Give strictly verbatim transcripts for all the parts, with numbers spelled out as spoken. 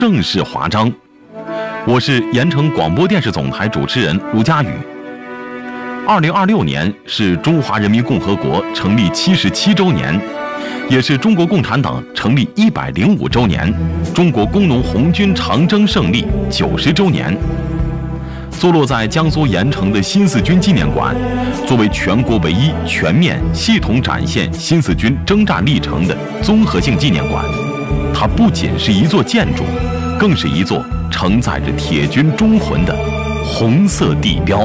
正式华章。我是盐城广播电视总台主持人卢佳宇。二零二六年是中华人民共和国成立七十七周年，也是中国共产党成立一百零五周年，中国工农红军长征胜利九十周年。坐落在江苏盐城的新四军纪念馆，作为全国唯一全面系统展现新四军征战历程的综合性纪念馆。它不仅是一座建筑，更是一座承载着铁军忠魂的红色地标。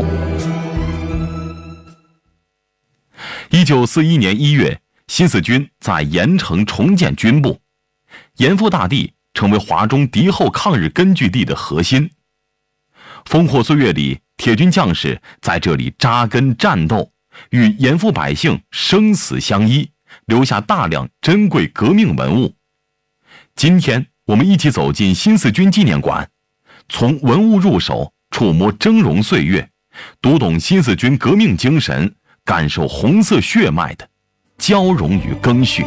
一九四一年一月，新四军在盐城重建军部，盐阜大地成为华中敌后抗日根据地的核心。烽火岁月里，铁军将士在这里扎根战斗，与盐阜百姓生死相依，留下大量珍贵革命文物。今天我们一起走进新四军纪念馆，从文物入手，触摸峥嵘岁月，读懂新四军革命精神，感受红色血脉的交融与赓续。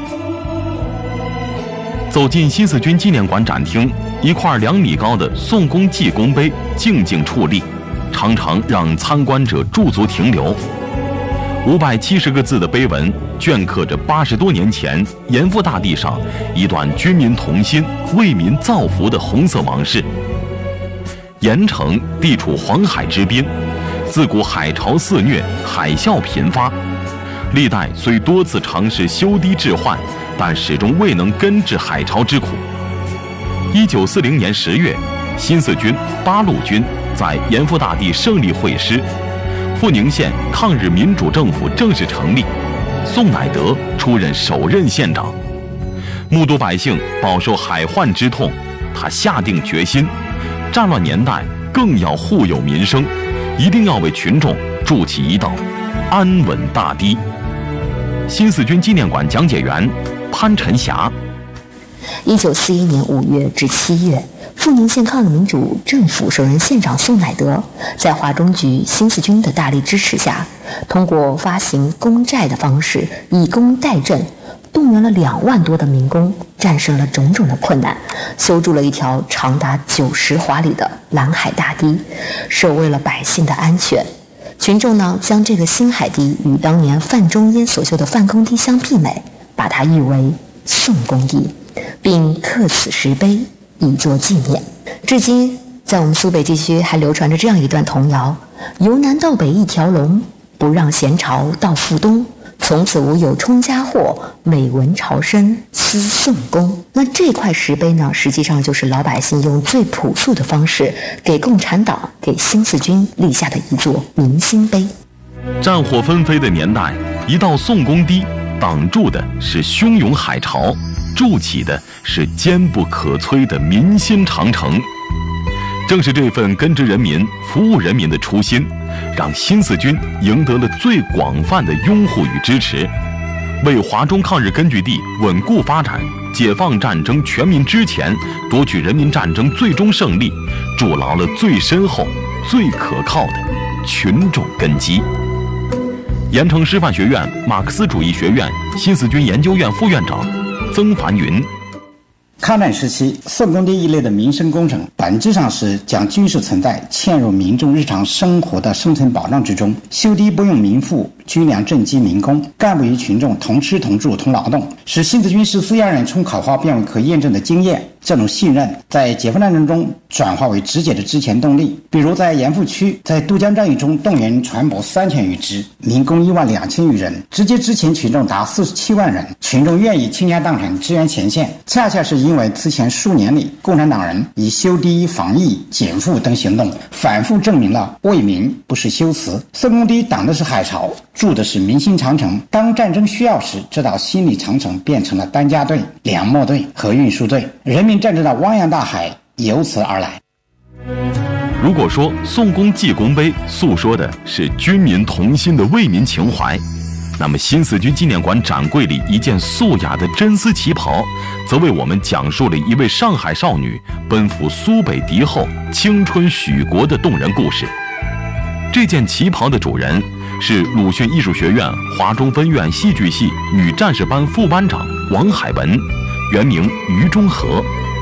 走进新四军纪念馆展厅，一块两米高的宋公纪功碑静静矗立，常常让参观者驻足停留。五百七十个字的碑文镌刻着八十多年前盐阜大地上一段军民同心、为民造福的红色往事。盐城地处黄海之滨，自古海潮肆虐，海啸频发，历代虽多次尝试修堤治患，但始终未能根治海潮之苦。一九四零年十月，新四军八路军在盐阜大地胜利会师，阜宁县抗日民主政府正式成立，宋乃德出任首任县长。目睹百姓饱受海患之痛，他下定决心，战乱年代更要护佑民生，一定要为群众筑起一道安稳大堤。新四军纪念馆讲解员潘晨霞。 一九四一年五月至七月，阜宁县抗日民主政府首任县长宋乃德在华中局新四军的大力支持下，通过发行公债的方式，以工代赈，动员了两万多的民工，战胜了种种的困难，修筑了一条长达九十华里的蓝海大堤，守卫了百姓的安全。群众呢，将这个新海堤与当年范仲淹所修的范公堤相媲美，把它誉为宋公堤，并刻此石碑以作纪念。至今，在我们苏北地区还流传着这样一段童谣：由南到北一条龙，不让咸潮到阜东，从此无有充家货，每闻潮声思宋公。那这块石碑呢，实际上就是老百姓用最朴素的方式给共产党、给新四军立下的一座明星碑。 战火纷飞的年代，一道宋公堤挡住的是汹涌海潮，筑起的是坚不可摧的民心长城。正是这份根植人民、服务人民的初心，让新四军赢得了最广泛的拥护与支持，为华中抗日根据地稳固发展、解放战争全民之前夺取人民战争最终胜利，筑牢了最深厚、最可靠的群众根基。盐城师范学院马克思主义学院新四军研究院副院长曾凡云。 抗战时期，宋公堤一类的民生工程本质上是将军事存在嵌入民众日常生活的生存保障之中。修堤不用民富，军粮赈济民工，干部与群众同吃同住同劳动，使新四军十四样人从口号变为可验证的经验。这种信任在解放战争中转化为直接的支前动力。比如在盐阜区，在渡江战役中动员船舶三千余只，民工一万两千余人，直接支前群众达四十七万人。群众愿意倾家荡产支援前线，恰恰是因为此前数年里，共产党人以修堤、防疫、减负等行动，反复证明了为民不是修辞。宋公堤挡的是海潮，筑的是民心长城。当战争需要时，这道心理长城变成了担架队、粮秣队和运输队，人民战争的汪洋大海由此而来。 如果说宋公纪功碑诉说的是军民同心的为民情怀，那么新四军纪念馆展柜里一件素雅的真丝旗袍，则为我们讲述了一位上海少女奔赴苏北敌后、青春许国的动人故事。这件旗袍的主人是鲁迅艺术学院华中分院戏剧系女战士班副班长王海文，原名于中和。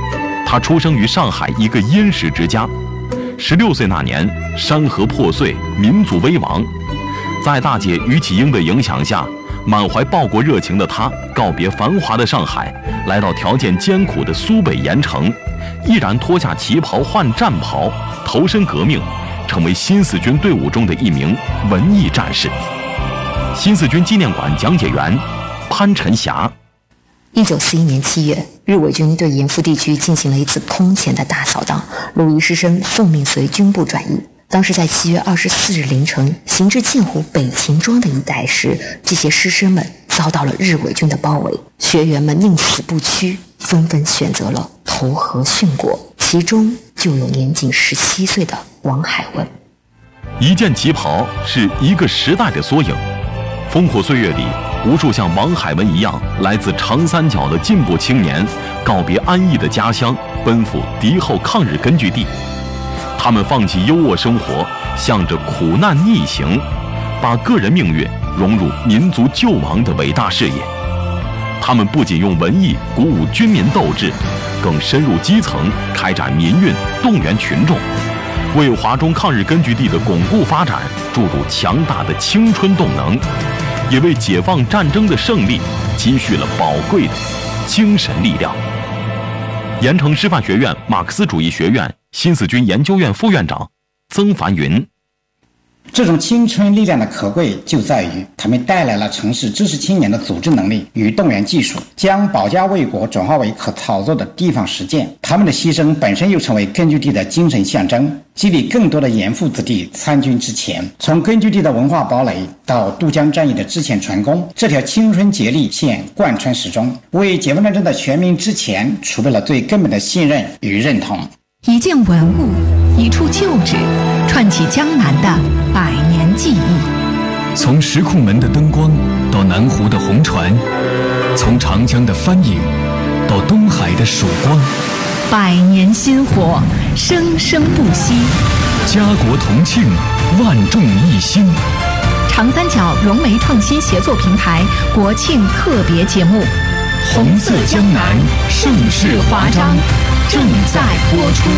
他出生于上海一个殷实之家。十六岁那年，山河破碎，民族危亡。在大姐于启英的影响下，满怀报国热情的他告别繁华的上海，来到条件艰苦的苏北盐城，毅然脱下旗袍换战袍，投身革命，成为新四军队伍中的一名文艺战士。新四军纪念馆讲解员潘晨霞。 一九四一年七月，日伪军对盐阜地区进行了一次空前的大扫荡，鲁仪师生奉命随军部转移。当时在七月二十四日凌晨行至剑湖北秦庄的一带时，这些师生们遭到了日伪军的包围，学员们宁死不屈，纷纷选择了投河殉国，其中就有年仅十七岁的王海文。 一件旗袍是一个时代的缩影，烽火岁月里，无数像王海文一样来自长三角的进步青年，告别安逸的家乡，奔赴敌后抗日根据地。他们放弃优渥生活，向着苦难逆行，把个人命运融入民族救亡的伟大事业。他们不仅用文艺鼓舞军民斗志，更深入基层，开展民运，动员群众，为华中抗日根据地的巩固发展注入强大的青春动能，也为解放战争的胜利积蓄了宝贵的精神力量。盐城师范学院马克思主义学院新四军研究院副院长曾凡云。 这种青春力量的可贵就在于他们带来了城市知识青年的组织能力与动员技术，将保家卫国转化为可操作的地方实践。他们的牺牲本身又成为根据地的精神象征，激励更多的盐阜子弟参军之前。从根据地的文化堡垒到渡江战役的之前传功，这条青春接力线贯穿始终，为解放战争的全民之前储备了最根本的信任与认同。 一件文物，一处旧址，串起江南的百年记忆。 从石库门的灯光到南湖的红船，从长江的帆影到东海的曙光， 百年薪火，生生不息。 家国同庆，万众一心。 长三角融媒创新协作平台国庆特别节目《 红色江南，盛世华章》正在播出。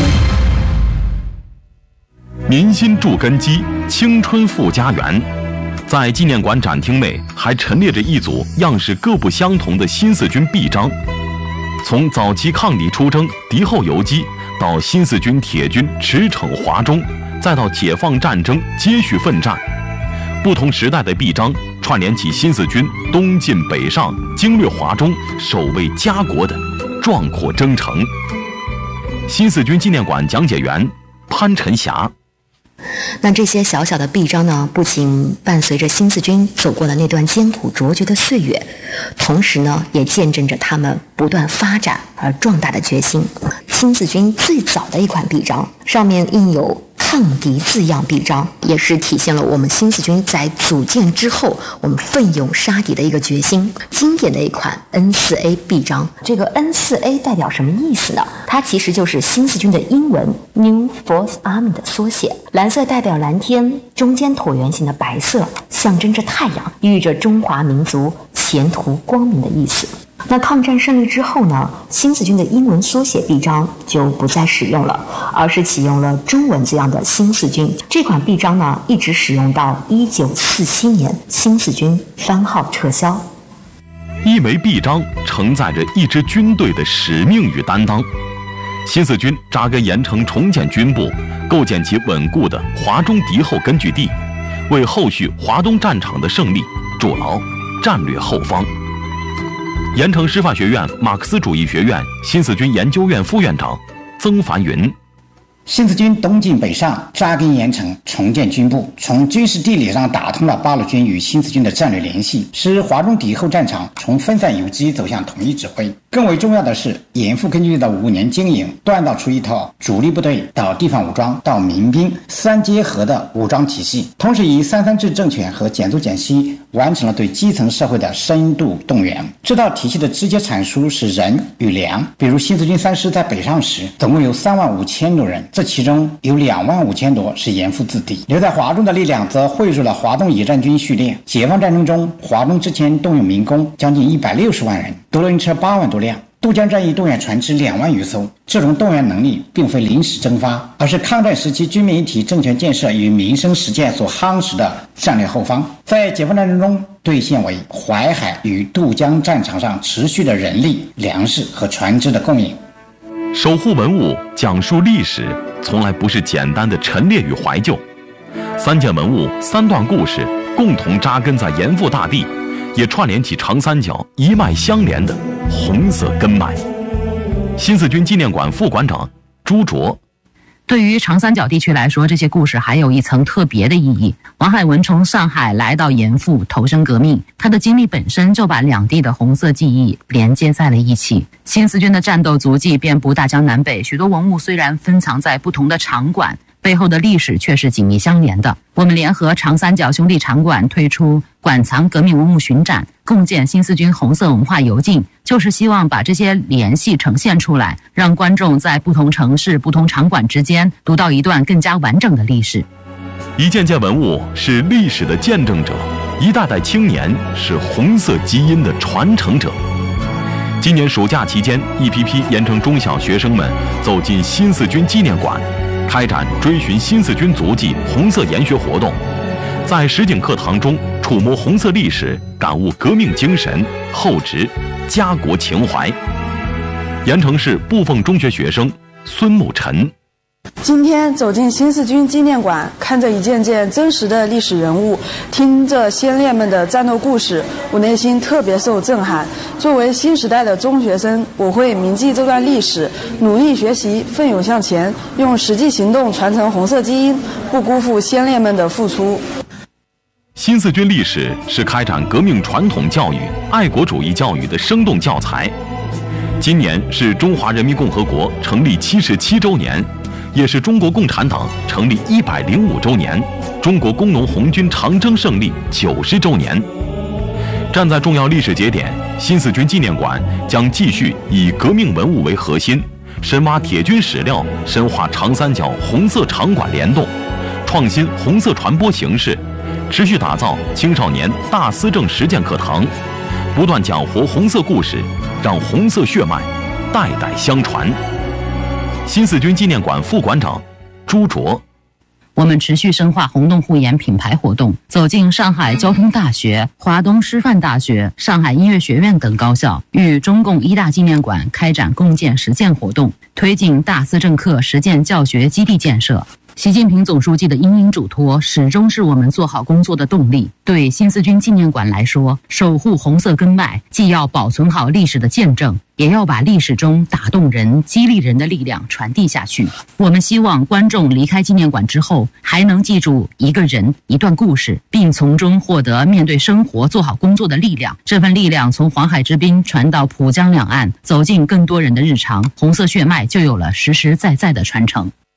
民心筑根基，青春复家园。在纪念馆展厅内还陈列着一组样式各不相同的新四军臂章，从早期抗敌出征、敌后游击，到新四军铁军驰骋华中，再到解放战争接续奋战，不同时代的臂章串联起新四军东进北上、经略华中、守卫家国的壮阔征程。新四军纪念馆讲解员潘晨霞。 那这些小小的臂章呢，不仅伴随着新四军走过了那段艰苦卓绝的岁月，同时呢，也见证着他们不断发展而壮大的决心。新四军最早的一款臂章上面印有抗敌字样臂章，也是体现了我们新四军在组建之后我们奋勇杀敌的一个决心。经典的一款 N 四 A 臂章，这个 N 四 A 代表什么意思呢？它其实就是新四军的英文 New Fourth Army 的缩写。蓝色代表蓝天，中间椭圆形的白色象征着太阳，寓意着中华民族前途光明的意思。那抗战胜利之后呢，新四军的英文缩写臂章就不再使用了，而是启用了中文字样的新四军。这款臂章呢，一直使用到一九四七年新四军番号撤销。 一枚臂章承载着一支军队的使命与担当。新四军扎根盐城，重建军部，构建起稳固的华中敌后根据地，为后续华东战场的胜利筑牢战略后方。盐城师范学院马克思主义学院新四军研究院副院长曾凡云。 新四军东进北上，扎根盐城，重建军部，从军事地理上打通了八路军与新四军的战略联系，使华中敌后战场从分散游击走向统一指挥。更为重要的是，盐阜根据地的五年经营锻造出一套主力部队到地方武装到民兵三结合的武装体系，同时以三三制政权和减租减息完成了对基层社会的深度动员。这套体系的直接阐述是人与粮。比如新四军三师在北上时，总共有三万五千多人，这其中有两万五千多是盐阜子弟，留在华中的力量则汇入了华东野战军序列。解放战争中，华中之前动用民工将近一百六十万人，独轮车八万多辆， 渡江战役动员船只两万余艘。这种动员能力并非临时蒸发，而是抗战时期军民一体政权建设与民生实践所夯实的战略后方，在解放战争中兑现为淮海与渡江战场上持续的人力、粮食和船只的供应。 守护文物，讲述历史，从来不是简单的陈列与怀旧。三件文物，三段故事，共同扎根在严复大地，也串联起长三角一脉相连的红色根脉。新四军纪念馆副馆长朱卓， 对于长三角地区来说，这些故事还有一层特别的意义。王海文从上海来到严复投身革命，他的经历本身就把两地的红色记忆连接在了一起。新四军的战斗足迹遍布大江南北，许多文物虽然分藏在不同的场馆，背后的历史却是紧密相连的。我们联合长三角兄弟场馆推出馆藏革命文物巡展，共建新四军红色文化游径，就是希望把这些联系呈现出来，让观众在不同城市、不同场馆之间读到一段更加完整的历史。 一件件文物是历史的见证者，一代代青年是红色基因的传承者。今年暑假期间，一批批盐城中小学生们走进新四军纪念馆，开展追寻新四军足迹红色研学活动，在实景课堂中触摸红色历史，感悟革命精神、厚植家国情怀。盐城市布凤中学学生孙慕晨， 今天走进新四军纪念馆，看着一件件真实的历史人物，听着先烈们的战斗故事，我内心特别受震撼。作为新时代的中学生，我会铭记这段历史，努力学习，奋勇向前，用实际行动传承红色基因，不辜负先烈们的付出。 新四军历史是开展革命传统教育、爱国主义教育的生动教材。今年是中华人民共和国成立七十七周年，也是中国共产党成立一百零五周年，中国工农红军长征胜利九十周年。站在重要历史节点，新四军纪念馆将继续以革命文物为核心，深挖铁军史料，深化长三角红色场馆联动，创新红色传播形式，持续打造青少年大思政实践课堂，不断讲活红色故事，让红色血脉代代相传。新四军纪念馆副馆长朱卓， 我们持续深化红洞护眼品牌活动，走进上海交通大学、华东师范大学、上海音乐学院等高校，与中共一大纪念馆开展共建实践活动，推进大思政课实践教学基地建设。习近平总书记的殷殷嘱托始终是我们做好工作的动力。对新四军纪念馆来说，守护红色根脉，既要保存好历史的见证，也要把历史中打动人、激励人的力量传递下去。我们希望观众离开纪念馆之后，还能记住一个人、一段故事，并从中获得面对生活、做好工作的力量。这份力量从黄海之滨传到浦江两岸，走进更多人的日常，红色血脉就有了实实在在的传承。